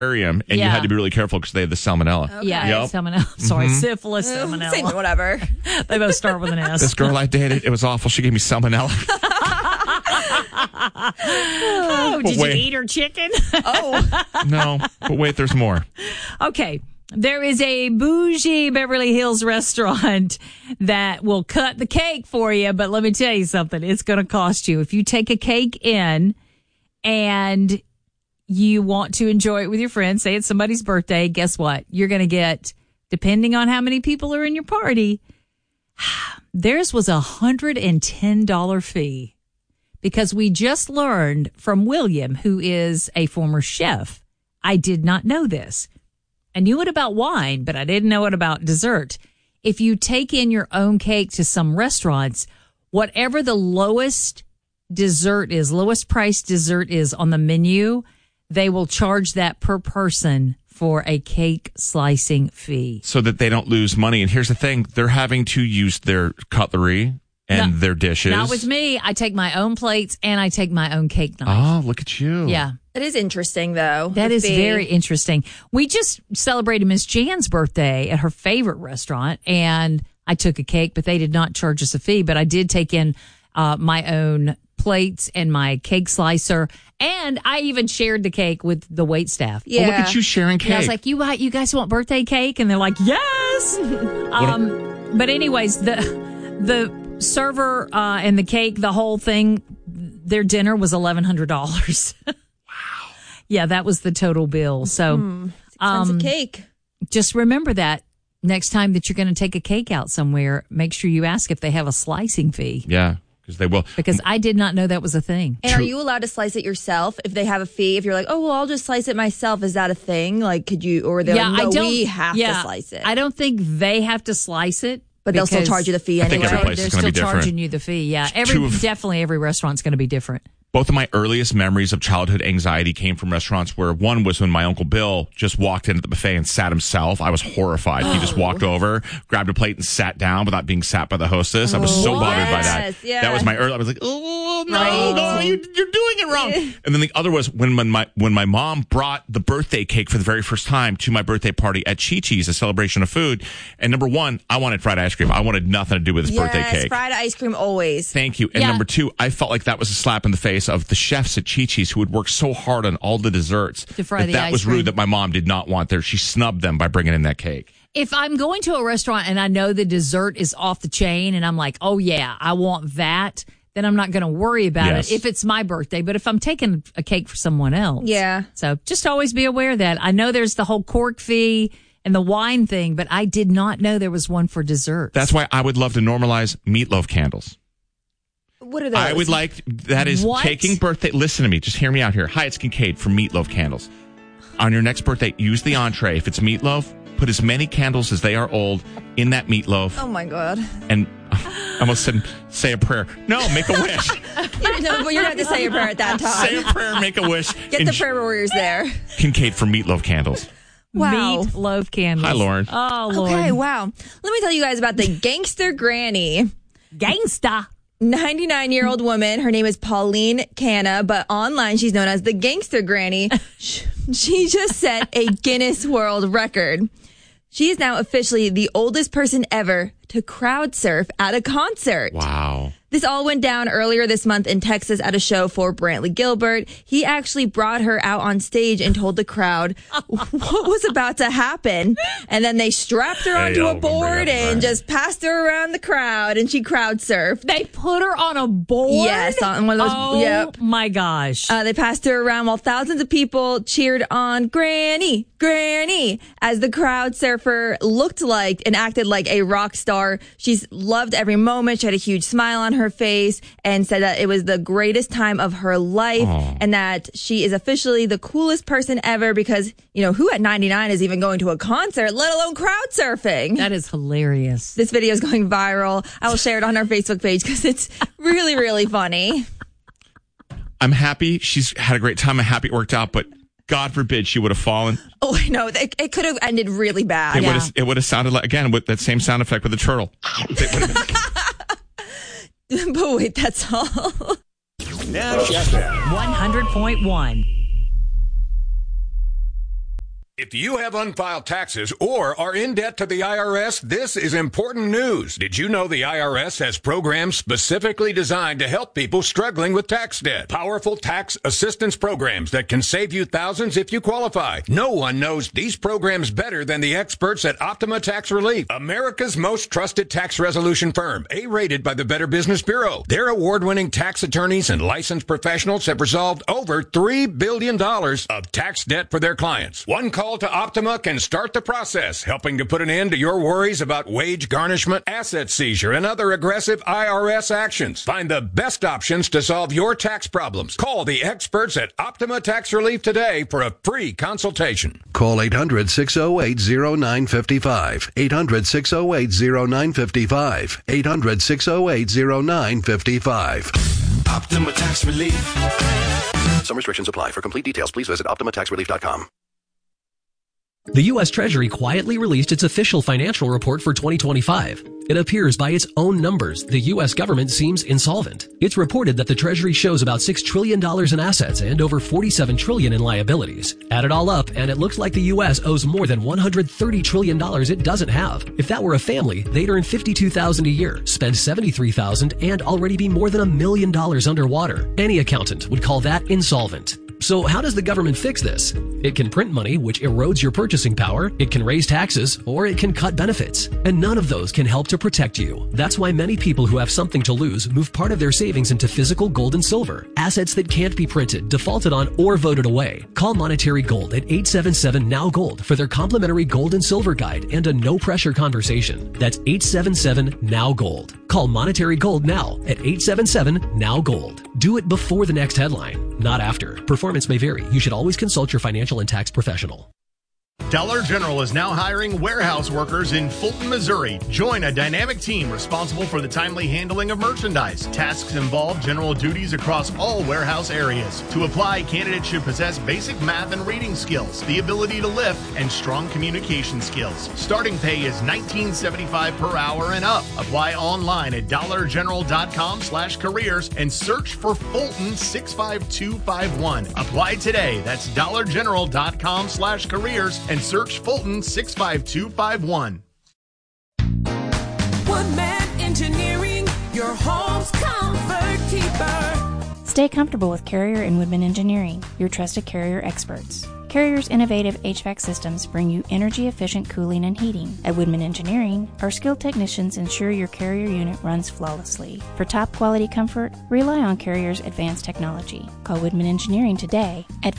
aquarium, and you had to be really careful because they had the salmonella. Okay. Yeah, salmonella. Sorry, syphilis, salmonella. Same, whatever. They both start with an S. This girl I dated, it was awful. She gave me salmonella. Did you eat her chicken? No, but wait, there's more. Okay. There is a bougie Beverly Hills restaurant that will cut the cake for you, but let me tell you something. It's going to cost you. If you take a cake in and you want to enjoy it with your friends, say it's somebody's birthday, guess what? You're going to get, depending on how many people are in your party, theirs was $110 fee. Because we just learned from William, who is a former chef. I did not know this. I knew it about wine, but I didn't know it about dessert. If you take in your own cake to some restaurants, whatever the lowest price dessert is on the menu, they will charge that per person for a cake slicing fee. So that they don't lose money. And here's the thing. They're having to use their cutlery and their dishes. Not with me. I take my own plates and I take my own cake knife. Oh, look at you. Yeah. It is interesting, though. That is very interesting. We just celebrated Miss Jan's birthday at her favorite restaurant, and I took a cake, but they did not charge us a fee. But I did take in my own plates and my cake slicer, and I even shared the cake with the waitstaff. Yeah. Oh, look at you sharing cake. And I was like, you guys want birthday cake? And they're like, yes. But anyways, the server and the cake, the whole thing, their dinner was $1,100. Yeah, that was the total bill. So, expensive cake. Just remember that next time that you're going to take a cake out somewhere, make sure you ask if they have a slicing fee. Yeah, because they will. Because I did not know that was a thing. And are you allowed to slice it yourself if they have a fee? If you're like, oh, well, I'll just slice it myself. Is that a thing? Like, could you, or they're like, no, we have to slice it. I don't think they have to slice it. But they'll still charge you the fee anyway. I think every place They're is going to be still different. charging you the fee. Yeah, definitely every restaurant's going to be different. Both of my earliest memories of childhood anxiety came from restaurants where one was when my Uncle Bill just walked into the buffet and sat himself. I was horrified. He just walked over, grabbed a plate and sat down without being sat by the hostess. I was so bothered by that. Yeah. That was my early, I was like, oh, no, you're doing it wrong. And then the other was when my mom brought the birthday cake for the very first time to my birthday party at Chi-Chi's, a celebration of food. And number one, I wanted fried ice cream. I wanted nothing to do with this birthday cake. Fried ice cream always. Thank you. And number two, I felt like that was a slap in the face of the chefs at Chi-Chi's who had worked so hard on all the desserts. To fry the that ice was cream. rude that my mom did not want there. She snubbed them by bringing in that cake. If I'm going to a restaurant and I know the dessert is off the chain and I'm like, oh yeah, I want that, then I'm not going to worry about it if it's my birthday. But if I'm taking a cake for someone else. Yeah. So just always be aware of that. I know there's the whole cork fee and the wine thing, but I did not know there was one for dessert. That's why I would love to normalize meatloaf candles. What are those? I would like, that is taking birthday, listen to me, just hear me out here. Hi, it's Kincaid from Meatloaf Candles. On your next birthday, use the entree. If it's meatloaf, put as many candles as they are old in that meatloaf. Oh my God. And I almost said, say a prayer. No, make a wish. No, but you're going to have to say a prayer at that time. Say a prayer, make a wish. Get the prayer warriors there. Kincaid from Meatloaf Candles. Wow. Meatloaf candles. Hi, Lauren. Oh, Lord. Okay, wow. Let me tell you guys about the Gangster Granny. Gangsta. 99-year-old woman. Her name is Pauline Canna, but online she's known as the Gangster Granny. She just set a Guinness World Record. She is now officially the oldest person ever to crowd surf at a concert. Wow. This all went down earlier this month in Texas at a show for Brantley Gilbert. He actually brought her out on stage and told the crowd what was about to happen. And then they strapped her onto a board and just passed her around the crowd, and she crowd surfed. They put her on a board? Yes, on one of those. Oh, yep. my gosh. They passed her around while thousands of people cheered on Granny, Granny, as the crowd surfer looked like and acted like a rock star. She's loved every moment. She had a huge smile on her face and said that it was the greatest time of her life. Aww. And that she is officially the coolest person ever because, you know, who at 99 is even going to a concert, let alone crowd surfing? That is hilarious. This video is going viral. I will share it on our Facebook page because it's really, really funny. I'm happy she's had a great time. I'm happy it worked out, but God forbid she would have fallen. Oh, I know. It could have ended really bad. It would have sounded like, again, with that same sound effect with the turtle. But wait, that's all. Now, 100.1. If you have unfiled taxes or are in debt to the IRS, this is important news. Did you know the IRS has programs specifically designed to help people struggling with tax debt? Powerful tax assistance programs that can save you thousands if you qualify. No one knows these programs better than the experts at Optima Tax Relief, America's most trusted tax resolution firm, A-rated by the Better Business Bureau. Their award-winning tax attorneys and licensed professionals have resolved over $3 billion of tax debt for their clients. One call to Optima can start the process, helping to put an end to your worries about wage garnishment, asset seizure, and other aggressive IRS actions. Find the best options to solve your tax problems. Call the experts at Optima Tax Relief today for a free consultation. Call 800-608-0955. 800-608-0955. 800-608-0955. Optima Tax Relief. Some restrictions apply. For complete details, please visit OptimaTaxRelief.com. The U.S. Treasury quietly released its official financial report for 2025. It appears by its own numbers, the U.S. government seems insolvent. It's reported that the Treasury shows about $6 trillion in assets and over $47 trillion in liabilities. Add it all up, and it looks like the U.S. owes more than $130 trillion it doesn't have. If that were a family, they'd earn $52,000 a year, spend $73,000, and already be more than $1 million underwater. Any accountant would call that insolvent. So how does the government fix this? It can print money, which erodes your purchasing power, it can raise taxes, or it can cut benefits. And none of those can help to protect you. That's why many people who have something to lose move part of their savings into physical gold and silver, assets that can't be printed, defaulted on, or voted away. Call Monetary Gold at 877-NOW-GOLD for their complimentary gold and silver guide and a no-pressure conversation. That's 877-NOW-GOLD. Call Monetary Gold now at 877-NOW-GOLD. Do it before the next headline, not after. Performance may vary. You should always consult your financial and tax professional. Dollar General is now hiring warehouse workers in Fulton, Missouri. Join a dynamic team responsible for the timely handling of merchandise. Tasks involve general duties across all warehouse areas. To apply, candidates should possess basic math and reading skills, the ability to lift, and strong communication skills. Starting pay is $19.75 per hour and up. Apply online at dollargeneral.com/careers and search for Fulton 65251. Apply today. That's dollargeneral.com/careers and search Fulton 65251. Woodman Engineering, your home's comfort keeper. Stay comfortable with Carrier and Woodman Engineering, your trusted Carrier experts. Carrier's innovative HVAC systems bring you energy-efficient cooling and heating. At Woodman Engineering, our skilled technicians ensure your Carrier unit runs flawlessly. For top-quality comfort, rely on Carrier's advanced technology. Call Woodman Engineering today at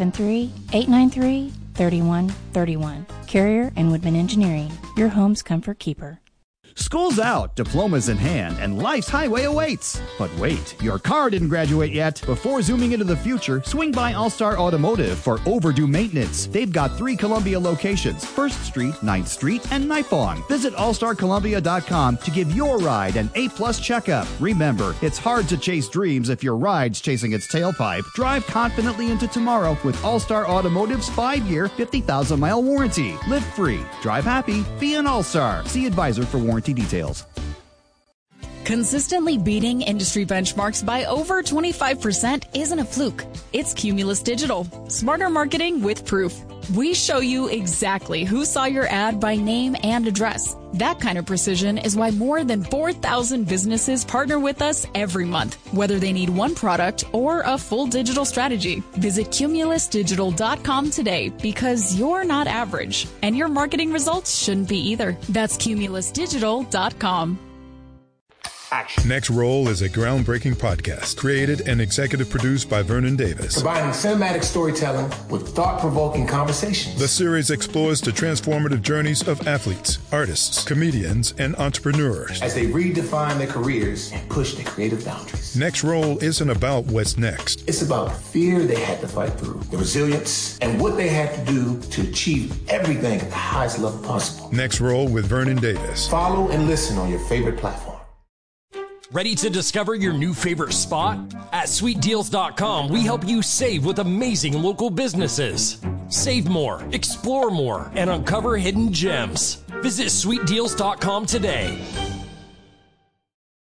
573-893-3131. Carrier and Woodman Engineering, your home's comfort keeper. School's out, diplomas in hand, and life's highway awaits. But wait, your car didn't graduate yet. Before zooming into the future, swing by All-Star Automotive for overdue maintenance. They've got 3 Columbia locations, 1st Street, 9th Street, and Nipong. Visit allstarcolumbia.com to give your ride an A-plus checkup. Remember, it's hard to chase dreams if your ride's chasing its tailpipe. Drive confidently into tomorrow with All-Star Automotive's 5-year, 50,000-mile warranty. Live free, drive happy, be an All-Star. See advisor for warranty details. Consistently beating industry benchmarks by over 25% isn't a fluke. It's Cumulus Digital. Smarter marketing with proof. We show you exactly who saw your ad by name and address. That kind of precision is why more than 4,000 businesses partner with us every month, whether they need one product or a full digital strategy. Visit cumulusdigital.com today because you're not average, and your marketing results shouldn't be either. That's cumulusdigital.com. Action. Next Roll is a groundbreaking podcast created and executive produced by Vernon Davis. Combining cinematic storytelling with thought-provoking conversations. The series explores the transformative journeys of athletes, artists, comedians, and entrepreneurs as they redefine their careers and push their creative boundaries. Next Roll isn't about what's next. It's about the fear they had to fight through, the resilience, and what they had to do to achieve everything at the highest level possible. Next Roll with Vernon Davis. Follow and listen on your favorite platform. Ready to discover your new favorite spot? At sweetdeals.com, we help you save with amazing local businesses. Save more, explore more, and uncover hidden gems. Visit sweetdeals.com today.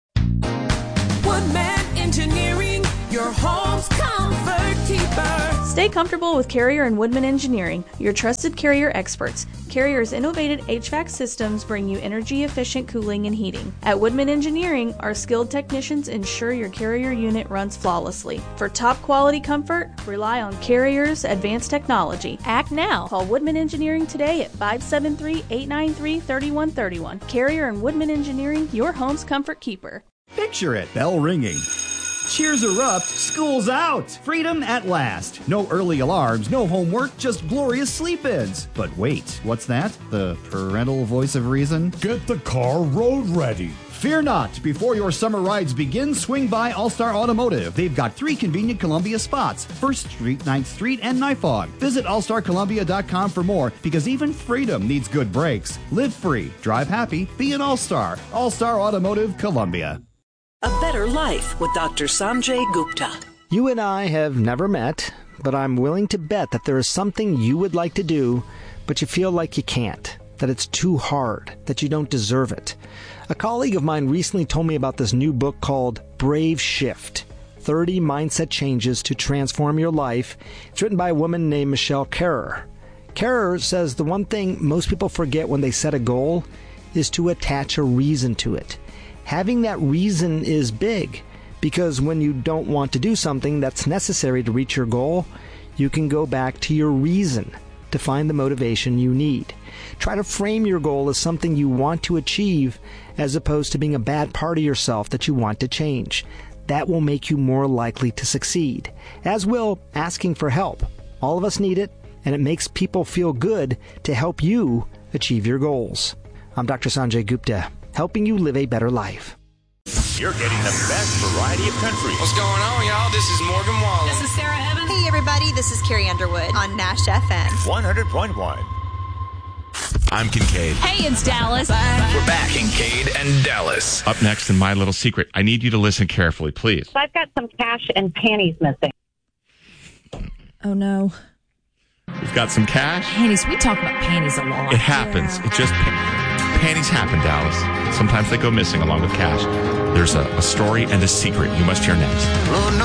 Woodman Engineering, your home's comfort keeper. Stay comfortable with Carrier and Woodman Engineering, your trusted Carrier experts. Carrier's innovative HVAC systems bring you energy-efficient cooling and heating. At Woodman Engineering, our skilled technicians ensure your Carrier unit runs flawlessly. For top-quality comfort, rely on Carrier's advanced technology. Act now. Call Woodman Engineering today at 573-893-3131. Carrier and Woodman Engineering, your home's comfort keeper. Picture it, bell ringing. Cheers erupt, school's out! Freedom at last. No early alarms, no homework, just glorious sleep-ins. But wait, what's that? The parental voice of reason? Get the car road ready. Fear not. Before your summer rides begin, swing by All-Star Automotive. They've got 3 convenient Columbia spots, 1st Street, 9th Street, and Nifog. Visit allstarcolumbia.com for more, because even freedom needs good brakes. Live free, drive happy, be an All-Star. All-Star Automotive, Columbia. A Better Life with Dr. Sanjay Gupta. You and I have never met, but I'm willing to bet that there is something you would like to do, but you feel like you can't, that it's too hard, that you don't deserve it. A colleague of mine recently told me about this new book called Brave Shift, 30 Mindset Changes to Transform Your Life. It's written by a woman named Michelle Kerrer. Kerrer says the one thing most people forget when they set a goal is to attach a reason to it. Having that reason is big, because when you don't want to do something that's necessary to reach your goal, you can go back to your reason to find the motivation you need. Try to frame your goal as something you want to achieve, as opposed to being a bad part of yourself that you want to change. That will make you more likely to succeed, as will asking for help. All of us need it, and it makes people feel good to help you achieve your goals. I'm Dr. Sanjay Gupta, helping you live a better life. You're getting the best variety of country. What's going on, y'all? This is Morgan Wallen. This is Sarah Evans. Hey, everybody. This is Carrie Underwood on Nash FM. 100.1. I'm Kincaid. Hey, it's Dallas. We're back, Kincaid and Dallas. Up next in My Little Secret, I need you to listen carefully, please. So I've got some cash and panties missing. Oh, no. We've got some cash. Panties. We talk about panties a lot. It happens. Yeah. It just... Panties happen, Dallas. Sometimes they go missing along with cash. There's a story and a secret you must hear next. Oh, no.